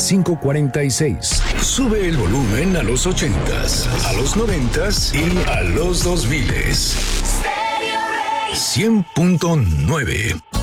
4546. Sube el volumen a los 80s, a los 90s y a los 2000s. 100.9.